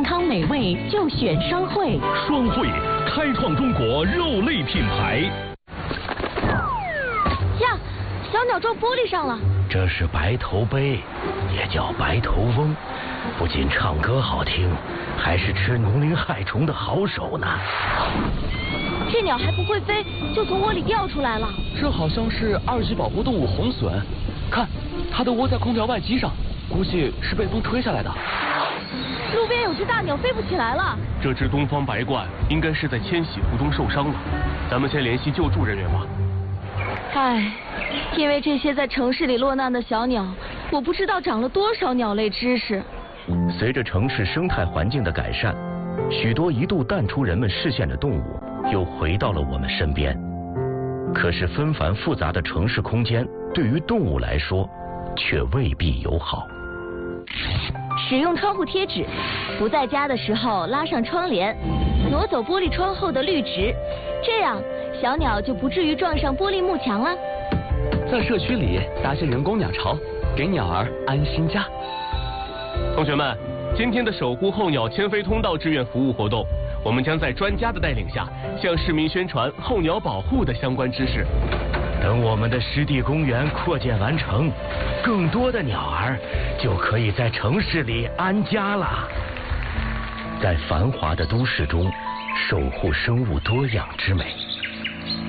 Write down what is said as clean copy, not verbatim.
康美味就选双汇。 双汇开创中国肉类品牌。 呀，小鸟撞玻璃上了。 这是白头鹎，也叫白头翁，不仅唱歌好听，还是吃农林害虫的好手呢。 这鸟还不会飞，就从窝里掉出来了。 这好像是2级保护动物红隼，看，它的窝在空调外机上，估计是被风吹下来的。 路边有只大鸟飞不起来了。 这只东方白鹳应该是在迁徙途中受伤了，咱们先联系救助人员吧。 唉，因为这些在城市里落难的小鸟，我不知道长了多少鸟类知识。 随着城市生态环境的改善，许多一度淡出人们视线的动物又回到了我们身边。可是纷繁复杂的城市空间对于动物来说却未必友好。 使用窗户贴纸，不在家的时候拉上窗帘，挪走玻璃窗后的绿植，这样小鸟就不至于撞上玻璃幕墙了。 在社区里搭些人工鸟巢，给鸟儿安心家。 同学们，今天的守护候鸟迁飞通道志愿服务活动，我们将在专家的带领下，向市民宣传候鸟保护的相关知识。 等我们的湿地公园扩建完成，更多的鸟儿就可以在城市里安家了。在繁华的都市中，守护生物多样之美。